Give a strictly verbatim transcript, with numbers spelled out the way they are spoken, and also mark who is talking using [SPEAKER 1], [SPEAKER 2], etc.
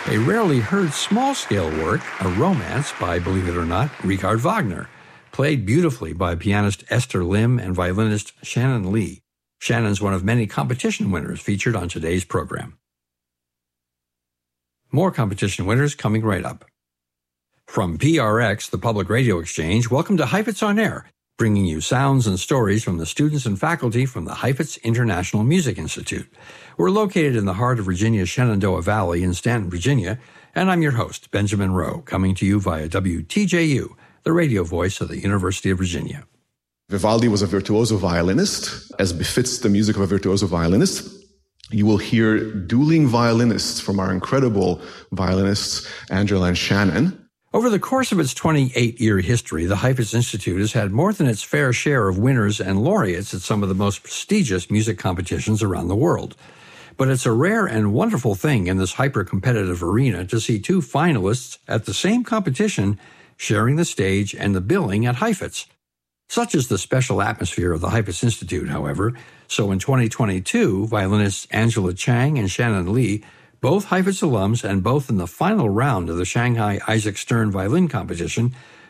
[SPEAKER 1] A rarely heard small-scale work, a romance by, believe it or not, Richard Wagner, played beautifully by pianist Esther Lim and violinist Shannon Lee. Shannon's one of many competition winners featured on today's program. More competition winners coming right up. From P R X, the Public Radio Exchange, welcome to Heifetz on Air, bringing you sounds and stories from the students and faculty from the Heifetz International Music Institute. We're located in the heart of Virginia's Shenandoah Valley in Stanton, Virginia, and I'm your host, Benjamin Rowe, coming to you via W T J U, the radio voice of the University of Virginia.
[SPEAKER 2] Vivaldi was a virtuoso violinist, as befits the music of a virtuoso violinist. You will hear dueling violinists from our incredible violinists, Angela and Shannon.
[SPEAKER 1] Over the course of its twenty-eight-year history, the Heifetz Institute has had more than its fair share of winners and laureates at some of the most prestigious music competitions around the world. But it's a rare and wonderful thing in this hyper-competitive arena to see two finalists at the same competition sharing the stage and the billing at Heifetz. Such is the special atmosphere of the Heifetz Institute, however. So in twenty twenty-two, violinists Angela Chang and Shannon Lee, both Heifetz alums and both in the final round of the Shanghai Isaac Stern Violin Competition,